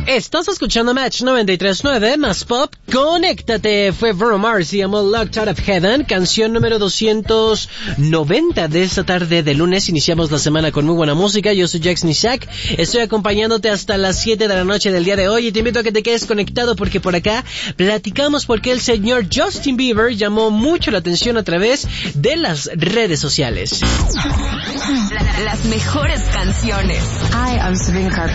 Estás escuchando Match 93.9 más pop. Conéctate. Fue Bruno Mars y llamó Locked Out of Heaven, canción número 290 de esta tarde de lunes. Iniciamos la semana con muy buena música. Yo soy Jax Nishak. Estoy acompañándote hasta las 7 de la noche del día de hoy y te invito a que te quedes conectado porque por acá platicamos porque el señor Justin Bieber llamó mucho la atención a través de las redes sociales. Las mejores canciones. Hi, I'm Sabrina Carpenter.